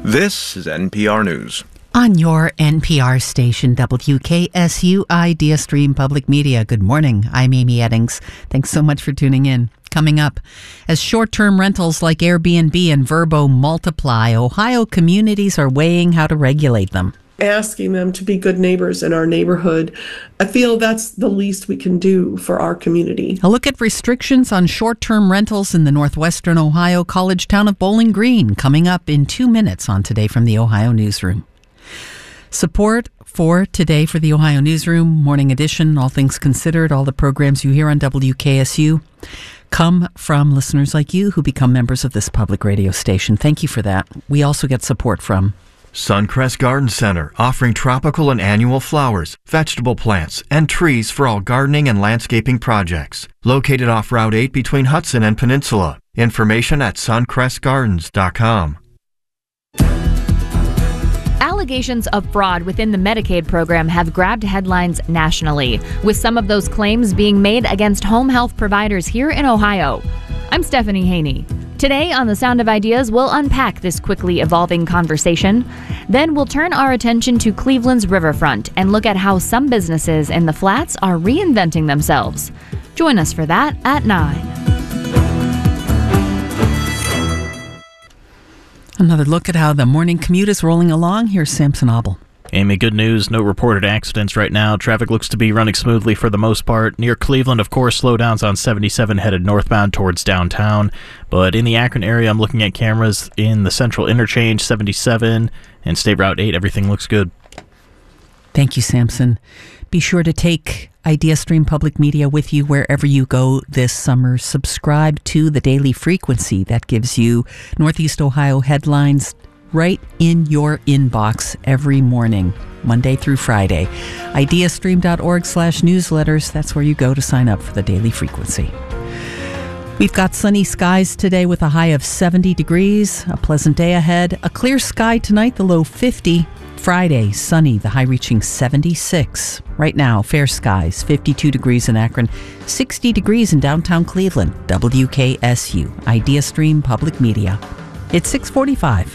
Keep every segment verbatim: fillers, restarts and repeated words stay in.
This is N P R News. On your N P R station, W K S U Idea Stream Public Media. Good morning. I'm Amy Eddings. Thanks so much for tuning in. Coming up, as short-term rentals like Airbnb and Vrbo multiply, Ohio communities are weighing how to regulate them. Asking them to be good neighbors in our neighborhood. I feel that's the least we can do for our community. A look at restrictions on short-term rentals in the northwestern Ohio college town of Bowling Green, coming up in two minutes on Today from the Ohio Newsroom. Support for Today for the Ohio Newsroom, Morning Edition, All Things Considered, all the programs you hear on W K S U come from listeners like you who become members of this public radio station. Thank you for that. We also get support from Suncrest Garden Center, offering tropical and annual flowers, vegetable plants, and trees for all gardening and landscaping projects. Located off Route eight between Hudson and Peninsula. Information at suncrest gardens dot com. Allegations of fraud within the Medicaid program have grabbed headlines nationally, with some of those claims being made against home health providers here in Ohio. I'm Stephanie Haney. Today on The Sound of Ideas, we'll unpack this quickly evolving conversation. Then we'll turn our attention to Cleveland's riverfront and look at how some businesses in the Flats are reinventing themselves. Join us for that at nine. Another look at how the morning commute is rolling along. Here's Samson Obel. Amy, good news. No reported accidents right now. Traffic looks to be running smoothly for the most part. Near Cleveland, of course, slowdowns on seventy-seven headed northbound towards downtown. But in the Akron area, I'm looking at cameras in the Central Interchange, seventy-seven, and State Route eight. Everything looks good. Thank you, Samson. Be sure to take Idea Stream Public Media with you wherever you go this summer. Subscribe to the Daily Frequency. That gives you Northeast Ohio headlines right in your inbox every morning, Monday through Friday. ideastream.org slash newsletters. That's where you go to sign up for the Daily Frequency. We've got sunny skies today with a high of seventy degrees. A pleasant day ahead. A clear sky tonight, the low fifty. Friday, sunny, the high reaching seventy-six. Right now, fair skies, fifty-two degrees in Akron, sixty degrees in downtown Cleveland. W K S U, Idea Stream Public Media. It's six forty-five.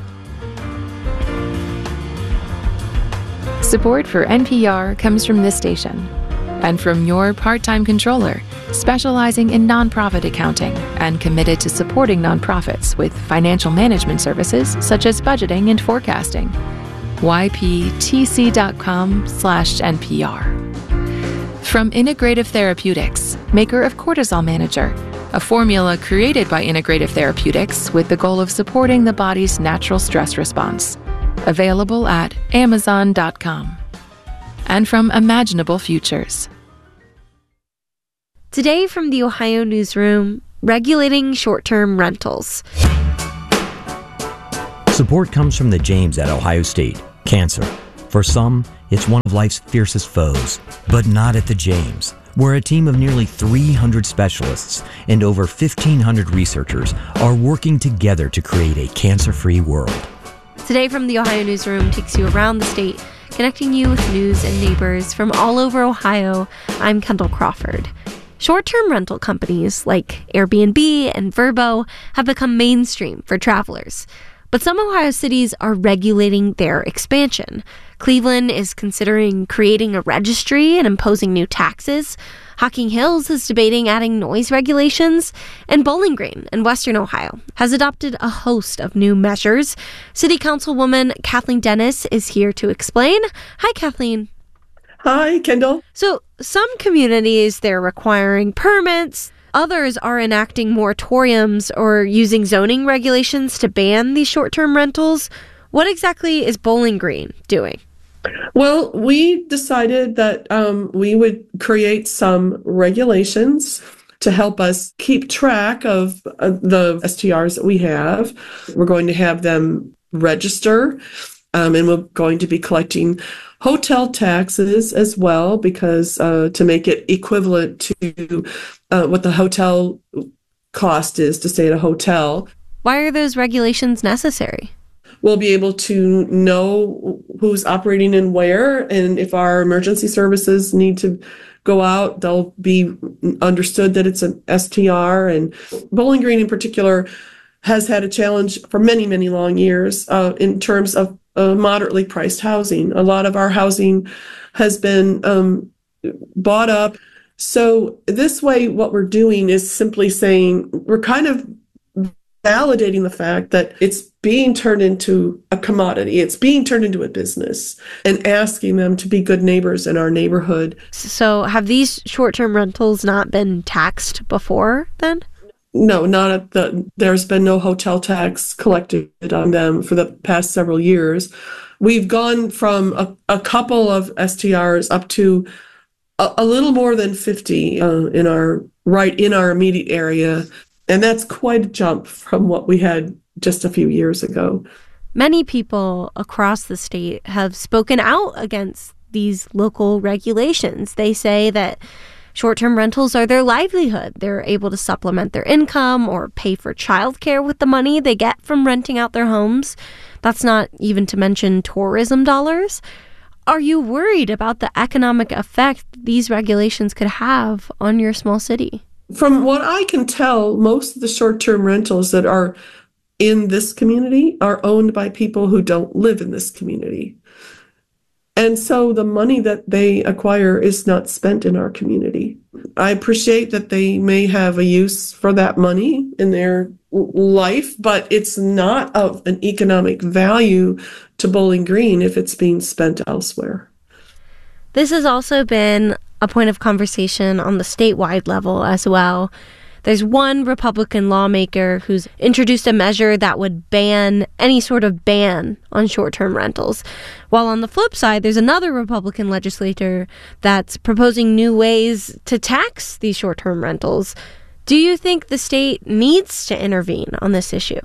Support for N P R comes from this station and from your part-time controller, specializing in nonprofit accounting and committed to supporting nonprofits with financial management services such as budgeting and forecasting. Y P T C dot com slash N P R. From Integrative Therapeutics, maker of Cortisol Manager, a formula created by Integrative Therapeutics with the goal of supporting the body's natural stress response. Available at amazon dot com. And from Imaginable Futures. Today from the Ohio Newsroom, regulating short-term rentals. Support comes from the James at Ohio State. Cancer. For some, it's one of life's fiercest foes, but not at the James, where a team of nearly three hundred specialists and over fifteen hundred researchers are working together to create a cancer-free world. Today from the Ohio Newsroom takes you around the state, connecting you with news and neighbors from all over Ohio. I'm Kendall Crawford. Short-term rental companies like Airbnb and Vrbo have become mainstream for travelers. But some Ohio cities are regulating their expansion. Cleveland is considering creating a registry and imposing new taxes. Hocking Hills is debating adding noise regulations. And Bowling Green in Western Ohio has adopted a host of new measures. City Councilwoman Kathleen Dennis is here to explain. Hi, Kathleen. Hi, Kendall. So some communities, they're requiring permits. Others are enacting moratoriums or using zoning regulations to ban these short-term rentals. What exactly is Bowling Green doing? Well, we decided that um, we would create some regulations to help us keep track of uh, the S T Rs that we have. We're going to have them register, um, and we're going to be collecting hotel taxes as well, because uh, to make it equivalent to uh, what the hotel cost is to stay at a hotel. Why are those regulations necessary? We'll be able to know who's operating and where, and if our emergency services need to go out, they'll be understood that it's an S T R. And Bowling Green in particular has had a challenge for many, many long years uh, in terms of uh, moderately priced housing. A lot of our housing has been um, bought up. So this way, what we're doing is simply saying we're kind of validating the fact that it's being turned into a commodity. It's being turned into a business, and asking them to be good neighbors in our neighborhood. So have these short-term rentals not been taxed before then? No, not at the, there's been no hotel tax collected on them for the past several years. We've gone from a, a couple of S T Rs up to a, a little more than fifty uh, in our right in our immediate area. And that's quite a jump from what we had just a few years ago. Many people across the state have spoken out against these local regulations. They say that short-term rentals are their livelihood. They're able to supplement their income or pay for childcare with the money they get from renting out their homes. That's not even to mention tourism dollars. Are you worried about the economic effect these regulations could have on your small city? From what I can tell, most of the short-term rentals that are in this community are owned by people who don't live in this community. And so the money that they acquire is not spent in our community. I appreciate that they may have a use for that money in their life, but it's not of an economic value to Bowling Green if it's being spent elsewhere. This has also been a point of conversation on the statewide level as well. There's one Republican lawmaker who's introduced a measure that would ban any sort of ban on short-term rentals. While on the flip side, there's another Republican legislator that's proposing new ways to tax these short-term rentals. Do you think the state needs to intervene on this issue?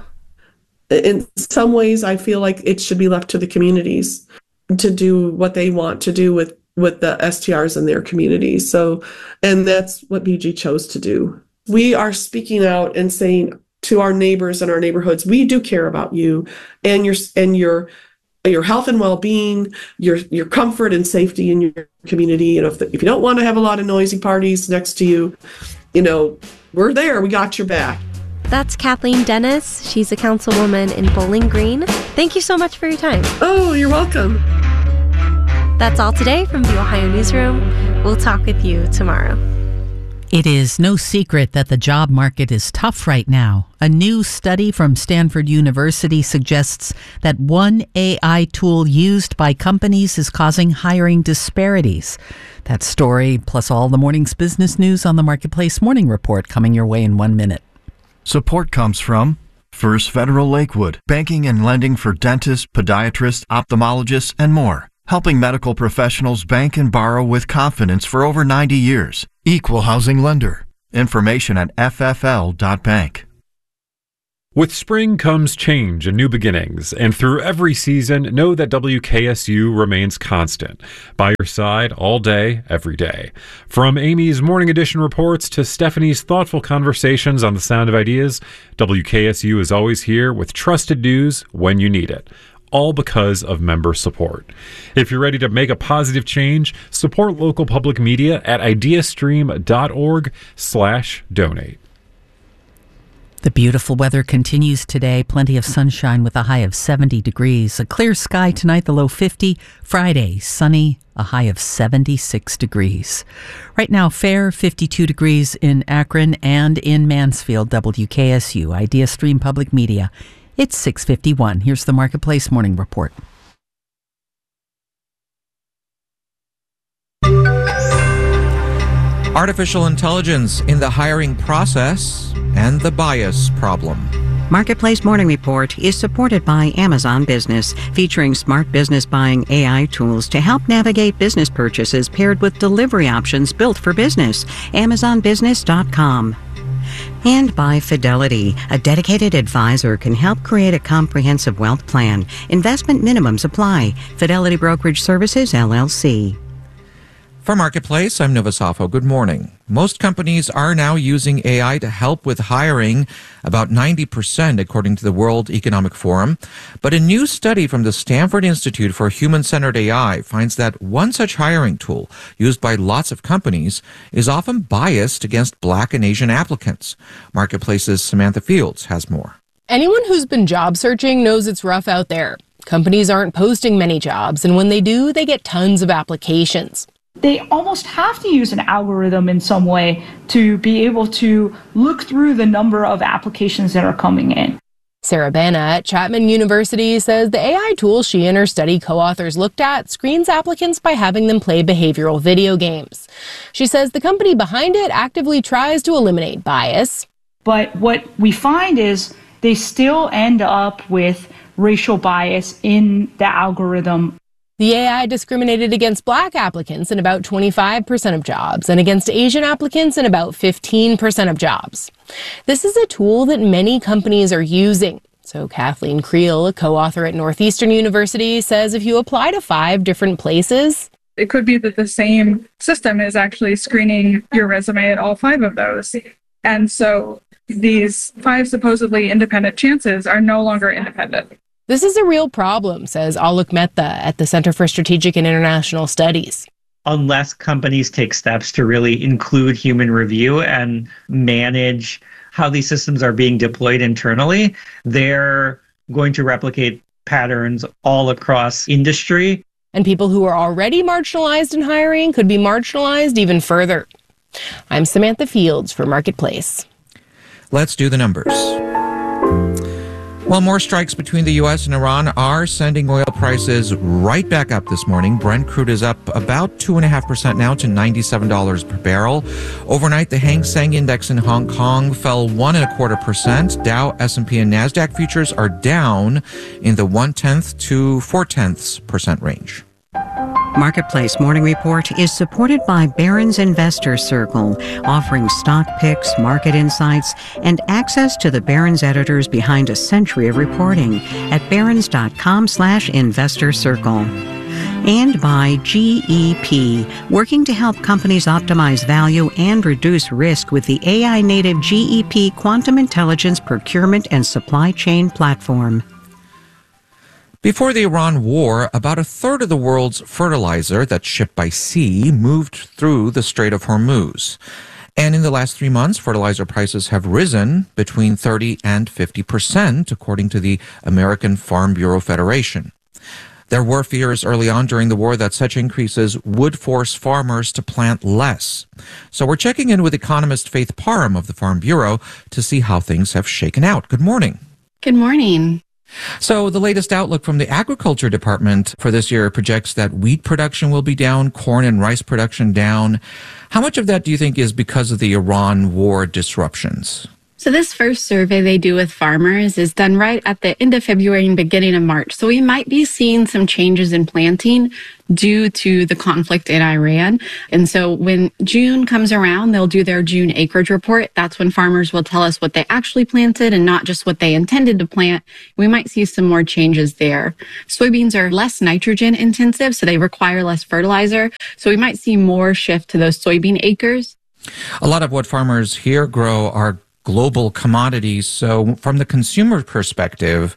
In some ways, I feel like it should be left to the communities to do what they want to do with, with the S T Rs in their communities. So, and that's what B G chose to do. We are speaking out and saying to our neighbors in our neighborhoods, we do care about you and your and your your health and well-being, your your comfort and safety in your community. You know, if, the, if you don't want to have a lot of noisy parties next to you, you know, we're there. We got your back. That's Kathleen Dennis. She's a councilwoman in Bowling Green. Thank you so much for your time. Oh, you're welcome. That's all today from the Ohio Newsroom. We'll talk with you tomorrow. It is no secret that the job market is tough right now. A new study from Stanford University suggests that one A I tool used by companies is causing hiring disparities. That story, plus all the morning's business news on the Marketplace Morning Report, coming your way in one minute. Support comes from First Federal Lakewood, banking and lending for dentists, podiatrists, ophthalmologists, and more. Helping medical professionals bank and borrow with confidence for over ninety years. Equal housing lender. Information at f f l dot bank. With spring comes change and new beginnings, and through every season, know that W K S U remains constant, by your side all day, every day. From Amy's Morning Edition reports to Stephanie's thoughtful conversations on the Sound of Ideas, W K S U is always here with trusted news when you need it. All because of member support. If you're ready to make a positive change, support local public media at ideastream.org slash donate. The beautiful weather continues today. Plenty of sunshine with a high of seventy degrees. A clear sky tonight, the low fifty. Friday, sunny, a high of seventy-six degrees. Right now, fair, fifty-two degrees in Akron and in Mansfield, W K S U, IdeaStream Public Media. It's six fifty-one. Here's the Marketplace Morning Report. Artificial intelligence in the hiring process and the bias problem. Marketplace Morning Report is supported by Amazon Business, featuring smart business buying A I tools to help navigate business purchases paired with delivery options built for business. amazon business dot com. And by Fidelity, a dedicated advisor can help create a comprehensive wealth plan. Investment minimums apply. Fidelity Brokerage Services, L L C. For Marketplace, I'm Novosafo. Good morning. Most companies are now using A I to help with hiring, about ninety percent according to the World Economic Forum. But a new study from the Stanford Institute for Human-Centered A I finds that one such hiring tool used by lots of companies is often biased against Black and Asian applicants. Marketplace's Samantha Fields has more. Anyone who's been job searching knows it's rough out there. Companies aren't posting many jobs, and when they do, they get tons of applications. They almost have to use an algorithm in some way to be able to look through the number of applications that are coming in. Sarah Bana at Chapman University says the A I tool she and her study co-authors looked at screens applicants by having them play behavioral video games. She says the company behind it actively tries to eliminate bias. But what we find is they still end up with racial bias in the algorithm. The A I discriminated against black applicants in about twenty-five percent of jobs and against Asian applicants in about fifteen percent of jobs. This is a tool that many companies are using. So Kathleen Creel, a co-author at Northeastern University, says if you apply to five different places, it could be that the same system is actually screening your resume at all five of those. And so these five supposedly independent chances are no longer independent. This is a real problem, says Alok Mehta at the Center for Strategic and International Studies. Unless companies take steps to really include human review and manage how these systems are being deployed internally, they're going to replicate patterns all across industry. And people who are already marginalized in hiring could be marginalized even further. I'm Samantha Fields for Marketplace. Let's do the numbers. While more strikes between the U S and Iran are sending oil prices right back up this morning, Brent crude is up about two point five percent now to ninety-seven dollars per barrel. Overnight, the Hang Seng Index in Hong Kong fell one and a quarter percent. Dow, S and P, and NASDAQ futures are down in the one-tenth to four-tenths percent range. Marketplace Morning Report is supported by Barron's Investor Circle, offering stock picks, market insights, and access to the Barron's editors behind a century of reporting at barrons.com slash investor circle. And by G E P, working to help companies optimize value and reduce risk with the A I-native G E P Quantum Intelligence Procurement and Supply Chain Platform. Before the Iran war, about a third of the world's fertilizer that's shipped by sea moved through the Strait of Hormuz. And in the last three months, fertilizer prices have risen between thirty and fifty percent, according to the American Farm Bureau Federation. There were fears early on during the war that such increases would force farmers to plant less. So we're checking in with economist Faith Parham of the Farm Bureau to see how things have shaken out. Good morning. Good morning. So the latest outlook from the Agriculture Department for this year projects that wheat production will be down, corn and rice production down. How much of that do you think is because of the Iran war disruptions? So this first survey they do with farmers is done right at the end of February and beginning of March. So we might be seeing some changes in planting due to the conflict in Iran. And so when June comes around, they'll do their June acreage report. That's when farmers will tell us what they actually planted and not just what they intended to plant. We might see some more changes there. Soybeans are less nitrogen intensive, so they require less fertilizer. So we might see more shift to those soybean acres. A lot of what farmers here grow are global commodities. So from the consumer perspective,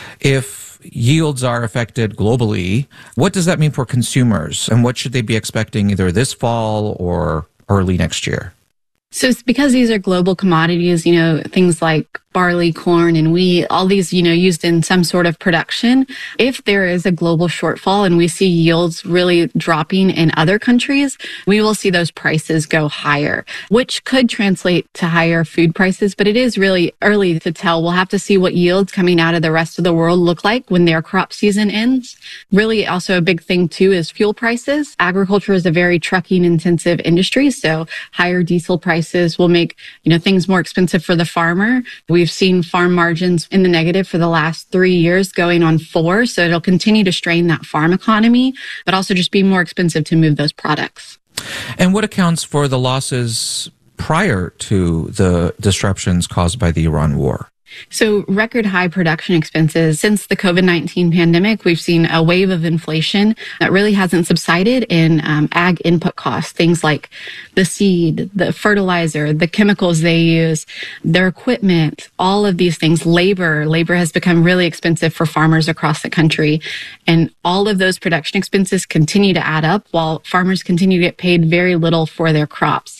if yields are affected globally, what does that mean for consumers? And what should they be expecting either this fall or early next year? So it's because these are global commodities, you know, things like barley, corn, and wheat, all these, you know, used in some sort of production. If there is a global shortfall and we see yields really dropping in other countries, we will see those prices go higher, which could translate to higher food prices. But it is really early to tell. We'll have to see what yields coming out of the rest of the world look like when their crop season ends. Really, also a big thing, too, is fuel prices. Agriculture is a very trucking intensive industry. So higher diesel prices will make, you know, things more expensive for the farmer. We We've seen farm margins in the negative for the last three years going on four. So it'll continue to strain that farm economy, but also just be more expensive to move those products. And what accounts for the losses prior to the disruptions caused by the Iran war? So record high production expenses. Since the COVID nineteen pandemic, we've seen a wave of inflation that really hasn't subsided in um, ag input costs, things like the seed, the fertilizer, the chemicals they use, their equipment, all of these things. Labor, labor has become really expensive for farmers across the country. And all of those production expenses continue to add up while farmers continue to get paid very little for their crops.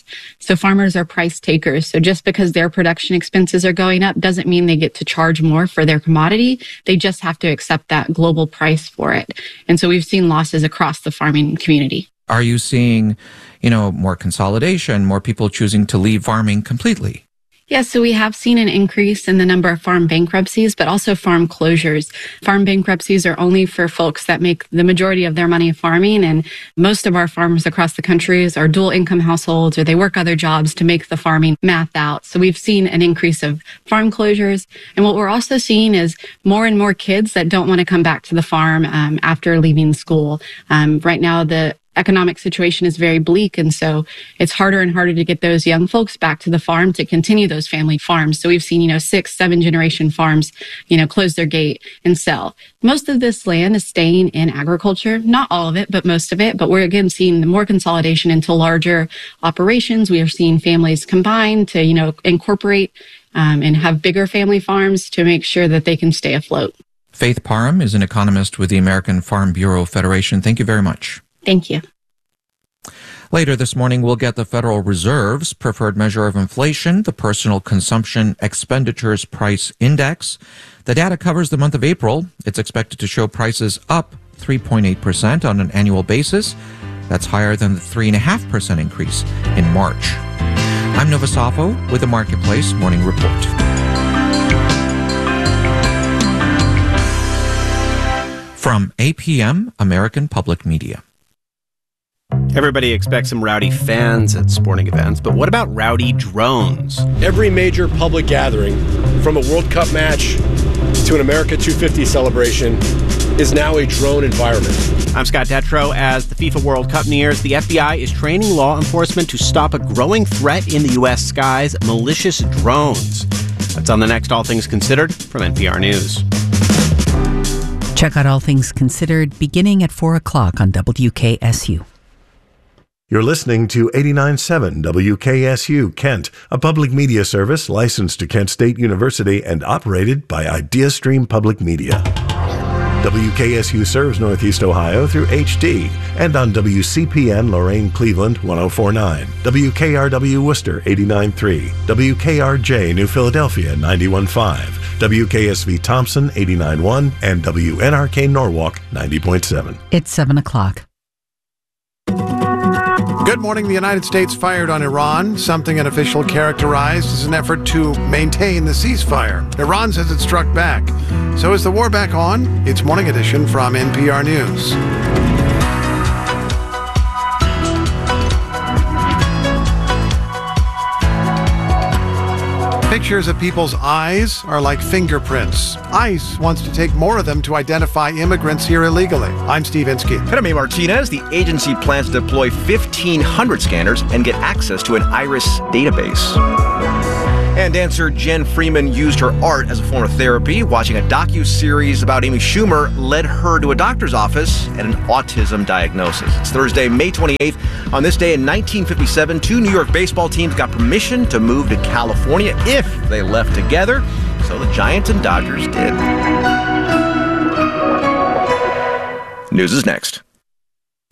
So farmers are price takers. So just because their production expenses are going up doesn't mean they get to charge more for their commodity. They just have to accept that global price for it. And so we've seen losses across the farming community. Are you seeing, you know, more consolidation, more people choosing to leave farming completely? Yes, so we have seen an increase in the number of farm bankruptcies, but also farm closures. Farm bankruptcies are only for folks that make the majority of their money farming, and most of our farmers across the country are dual income households, or they work other jobs to make the farming math out. So we've seen an increase of farm closures. And what we're also seeing is more and more kids that don't want to come back to the farm um, after leaving school. Um, right now, the economic situation is very bleak. And so it's harder and harder to get those young folks back to the farm to continue those family farms. So we've seen, you know, six, seven generation farms, you know, close their gate and sell. Most of this land is staying in agriculture, not all of it, but most of it. But we're again seeing more consolidation into larger operations. We are seeing families combine to, you know, incorporate um, and have bigger family farms to make sure that they can stay afloat. Faith Parham is an economist with the American Farm Bureau Federation. Thank you very much. Thank you. Later this morning, we'll get the Federal Reserve's preferred measure of inflation, the Personal Consumption Expenditures Price Index. The data covers the month of April. It's expected to show prices up three point eight percent on an annual basis. That's higher than the three point five percent increase in March. I'm Nova Safo with the Marketplace Morning Report. From A P M, American Public Media. Everybody expects some rowdy fans at sporting events, but what about rowdy drones? Every major public gathering, from a World Cup match to an America two fifty celebration, is now a drone environment. I'm Scott Detrow. As the FIFA World Cup nears, the F B I is training law enforcement to stop a growing threat in the U S skies, malicious drones. That's on the next All Things Considered from N P R News. Check out All Things Considered beginning at four o'clock on W K S U. You're listening to eighty-nine point seven W K S U Kent, a public media service licensed to Kent State University and operated by IdeaStream Public Media. W K S U serves Northeast Ohio through H D and on W C P N Lorain Cleveland one oh four point nine, W K R W Worcester eighty-nine point three, W K R J New Philadelphia ninety-one point five, W K S V Thompson eighty-nine point one, and W N R K Norwalk ninety point seven. It's seven o'clock. Good morning. The United States fired on Iran, something an official characterized as an effort to maintain the ceasefire. Iran says it struck back. So is the war back on? It's Morning Edition from N P R News. Pictures of people's eyes are like fingerprints. ICE wants to take more of them to identify immigrants here illegally. I'm Steve Inskeep. And I'm A. Martinez. The agency plans to deploy fifteen hundred scanners and get access to an iris database. And dancer Jen Freeman used her art as a form of therapy. Watching a docu-series about Amy Schumer led her to a doctor's office and an autism diagnosis. It's Thursday, May twenty-eighth. On this day in nineteen fifty-seven, two New York baseball teams got permission to move to California if they left together. So the Giants and Dodgers did. News is next.